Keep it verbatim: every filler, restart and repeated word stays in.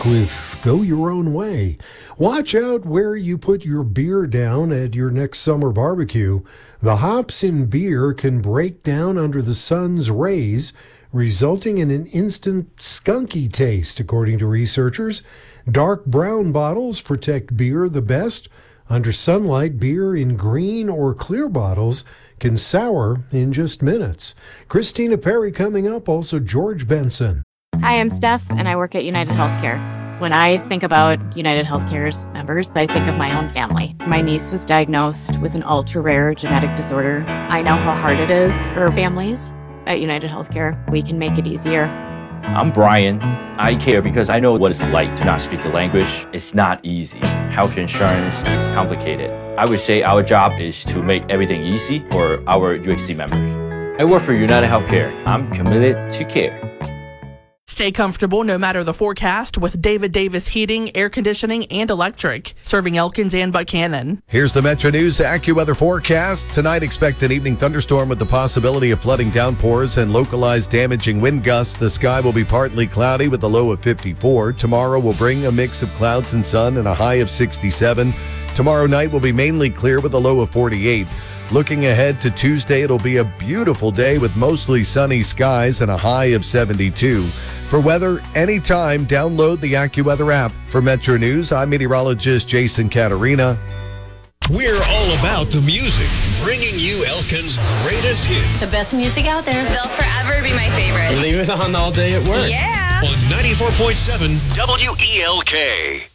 back with Go Your Own Way. Watch out where you put your beer down at your next summer barbecue. The hops in beer can break down under the sun's rays, resulting in an instant skunky taste, according to researchers. Dark brown bottles protect beer the best. Under sunlight, beer in green or clear bottles can sour in just minutes. Christina Perry coming up, also George Benson. Hi, I'm Steph, and I work at United Healthcare. When I think about United Healthcare's members, I think of my own family. My niece was diagnosed with an ultra-rare genetic disorder. I know how hard it is for families. At United Healthcare, we can make it easier. I'm Brian. I care because I know what it's like to not speak the language. It's not easy. Health insurance is complicated. I would say our job is to make everything easy for our U H C members. I work for United Healthcare. I'm committed to care. Stay comfortable no matter the forecast with David Davis Heating, Air Conditioning, and Electric, serving Elkins and Buchanan. Here's the Metro News AccuWeather forecast. Tonight, expect an evening thunderstorm with the possibility of flooding downpours and localized damaging wind gusts. The sky will be partly cloudy with a low of fifty-four. Tomorrow will bring a mix of clouds and sun and a high of sixty-seven. Tomorrow night will be mainly clear with a low of forty-eight. Looking ahead to Tuesday, it'll be a beautiful day with mostly sunny skies and a high of seventy-two. For weather, anytime, download the AccuWeather app. For Metro News, I'm meteorologist Jason Caterina. We're all about the music, bringing you Elkin's greatest hits. The best music out there. They'll forever be my favorite. Leave it on all day at work. Yeah. On ninety-four point seven W E L K.